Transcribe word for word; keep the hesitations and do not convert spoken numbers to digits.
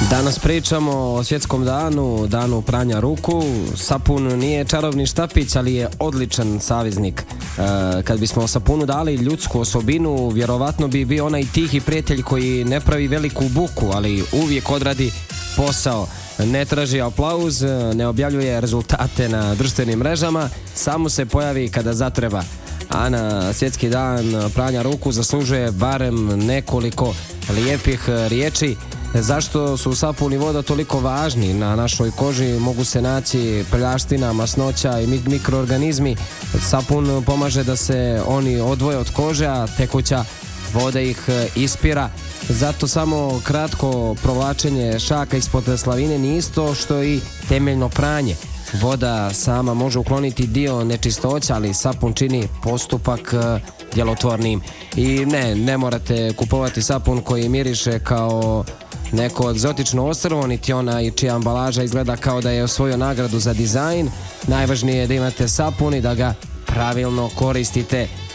Danas pričamo o svjetskom danu, danu pranja ruku. Sapun nije čarobni štapić, ali je odličan saveznik. E, kad bismo sapunu dali ljudsku osobinu, vjerovatno bi bio onaj tihi prijatelj koji ne pravi veliku buku, ali uvijek odradi posao. Ne traži aplauz, ne objavljuje rezultate na društvenim mrežama, samo se pojavi kada zatreba. A na svjetski dan pranja ruku zaslužuje barem nekoliko lijepih riječi. Zašto su sapun i voda toliko važni? Na našoj koži mogu se naći prljavština, masnoća i mikroorganizmi. Sapun pomaže da se oni odvoje od kože, a tekuća voda ih ispira. Zato samo kratko provlačenje šaka ispod slavine nije isto što i temeljno pranje. Voda sama može ukloniti dio nečistoća, ali sapun čini postupak djelotvornim. I ne, ne morate kupovati sapun koji miriše kao neko egzotično ostrvo, niti onaj čija ambalaža izgleda kao da je osvojio nagradu za dizajn. Najvažnije je da imate sapun i da ga pravilno koristite.